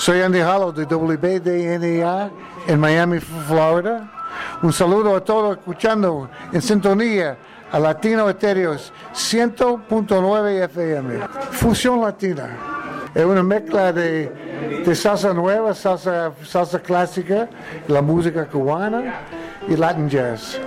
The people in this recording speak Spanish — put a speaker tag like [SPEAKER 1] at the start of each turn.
[SPEAKER 1] Soy Andy Hollow de WBDNA en Miami, Florida. Un saludo a todos escuchando en sintonía a Latino Etéreos 100.9 FM. Fusión Latina. Es una mezcla de salsa nueva, salsa clásica, la música cubana y Latin jazz.